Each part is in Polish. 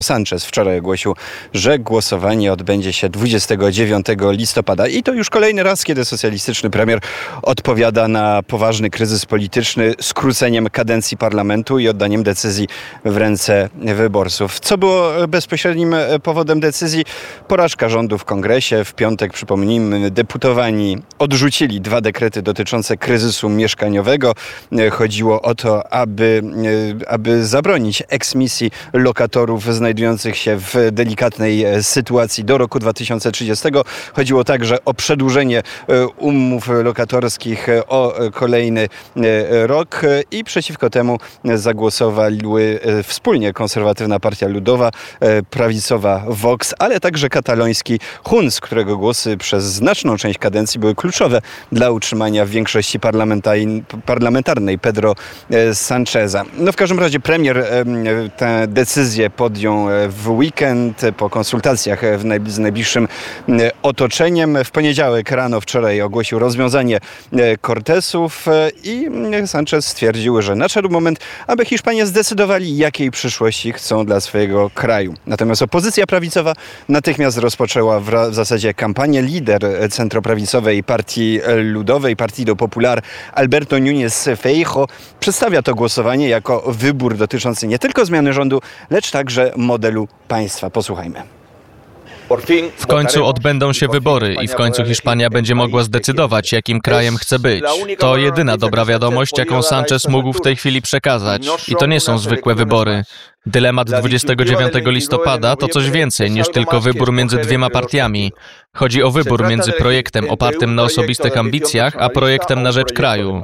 Sánchez wczoraj ogłosił, że głosowanie odbędzie się 29 listopada. I to już kolejny raz, kiedy socjalistyczny premier odpowiada na poważny kryzys polityczny skróceniem kadencji parlamentu i oddaniem decyzji w ręce wyborców. Co było bezpośrednim powodem decyzji? Porażka rządu w kongresie. W piątek, przypomnijmy, deputowani odrzucili 2 dekrety dotyczące kryzysu mieszkaniowego. Chodziło o to, aby zabronić eksmisji lokatorów znajdujących się w delikatnej sytuacji do roku 2030. Chodziło także o przedłużenie umów lokatorskich o kolejny rok i przeciwko temu zagłosowały wspólnie konserwatywna Partia Ludowa, prawicowa Vox, ale także kataloński Junts, którego głosy przez znaczną część kadencji były kluczowe dla utrzymania większości parlamentarnej Pedro Sáncheza. No w każdym razie premier tę decyzję podjął w weekend po konsultacjach z najbliższym otoczeniem. W poniedziałek rano wczoraj ogłosił rozwiązanie Cortesów i Sánchez stwierdził, że nadszedł moment, aby Hiszpanie zdecydowali, jakiej przyszłości chcą dla swojego kraju. Natomiast opozycja prawicowa natychmiast rozpoczęła w zasadzie kampanię. Lider centroprawicowej Partii Ludowej, Partido Popular, Alberto Núñez Feijóo, przedstawia to głosowanie jako wybór dotyczący nie tylko zmiany rządu, lecz także modelu państwa. Posłuchajmy. W końcu odbędą się wybory i w końcu Hiszpania będzie mogła zdecydować, jakim krajem chce być. To jedyna dobra wiadomość, jaką Sánchez mógł w tej chwili przekazać. I to nie są zwykłe wybory. Dylemat 29 listopada to coś więcej niż tylko wybór między 2 partiami. Chodzi o wybór między projektem opartym na osobistych ambicjach, a projektem na rzecz kraju.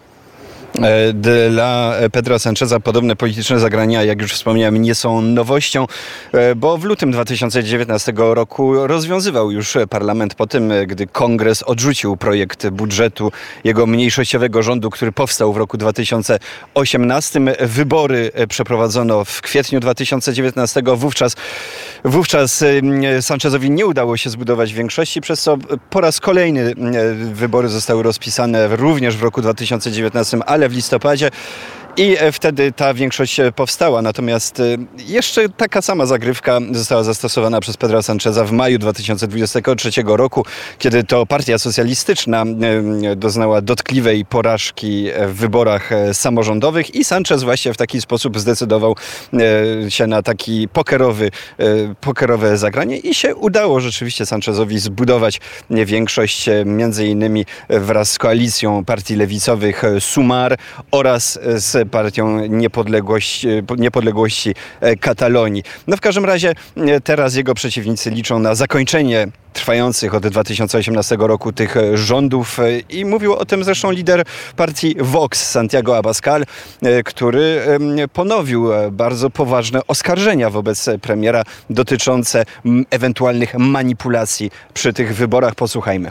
Dla Pedra Sáncheza podobne polityczne zagrania, jak już wspomniałem, nie są nowością, bo w lutym 2019 roku rozwiązywał już parlament po tym, gdy kongres odrzucił projekt budżetu jego mniejszościowego rządu, który powstał w roku 2018. Wybory przeprowadzono w kwietniu 2019. Wówczas Sánchezowi nie udało się zbudować większości, przez co po raz kolejny wybory zostały rozpisane również w roku 2019, ale w listopadzie. I wtedy ta większość powstała. Natomiast jeszcze taka sama zagrywka została zastosowana przez Pedra Sáncheza w maju 2023 roku, kiedy to partia socjalistyczna doznała dotkliwej porażki w wyborach samorządowych i Sánchez właśnie w taki sposób zdecydował się na taki pokerowe zagranie i się udało rzeczywiście Sánchezowi zbudować większość, między innymi wraz z koalicją partii lewicowych Sumar oraz z Partią Niepodległości Katalonii. No w każdym razie teraz jego przeciwnicy liczą na zakończenie trwających od 2018 roku tych rządów i mówił o tym zresztą lider partii Vox, Santiago Abascal, który ponowił bardzo poważne oskarżenia wobec premiera dotyczące ewentualnych manipulacji przy tych wyborach. Posłuchajmy.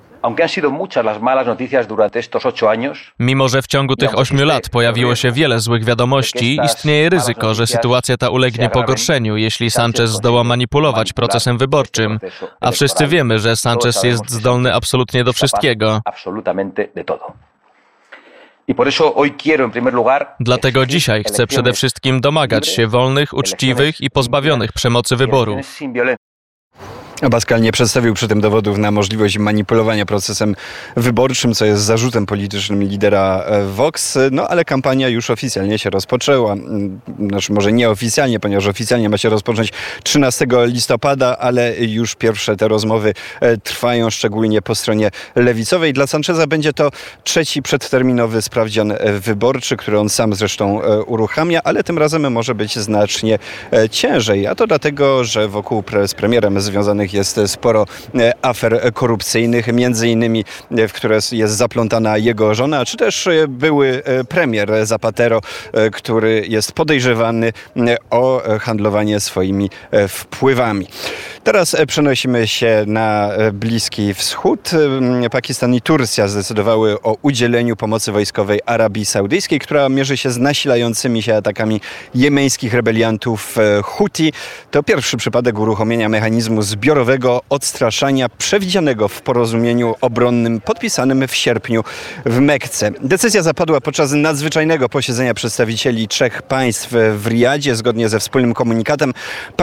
Mimo że w ciągu tych 8 lat pojawiło się wiele złych wiadomości, istnieje ryzyko, że sytuacja ta ulegnie pogorszeniu, jeśli Sánchez zdoła manipulować procesem wyborczym. A wszyscy wiemy, że Sánchez jest zdolny absolutnie do wszystkiego. Dlatego dzisiaj chcę przede wszystkim domagać się wolnych, uczciwych i pozbawionych przemocy wyborów. Abascal nie przedstawił przy tym dowodów na możliwość manipulowania procesem wyborczym, co jest zarzutem politycznym lidera Vox, no ale kampania już oficjalnie się rozpoczęła. Znaczy może nieoficjalnie, ponieważ oficjalnie ma się rozpocząć 13 listopada, ale już pierwsze te rozmowy trwają, szczególnie po stronie lewicowej. Dla Sáncheza będzie to 3. przedterminowy sprawdzian wyborczy, który on sam zresztą uruchamia, ale tym razem może być znacznie ciężej, a to dlatego, że wokół z premierem związanych jest sporo afer korupcyjnych, między innymi w które jest zaplątana jego żona, czy też były premier Zapatero, który jest podejrzewany o handlowanie swoimi wpływami. Teraz przenosimy się na Bliski Wschód. Pakistan i Turcja zdecydowały o udzieleniu pomocy wojskowej Arabii Saudyjskiej, która mierzy się z nasilającymi się atakami jemeńskich rebeliantów Huti. To pierwszy przypadek uruchomienia mechanizmu zbiorowego odstraszania przewidzianego w porozumieniu obronnym podpisanym w sierpniu w Mekce. Decyzja zapadła podczas nadzwyczajnego posiedzenia przedstawicieli 3 państw w Riyadzie. Zgodnie ze wspólnym komunikatem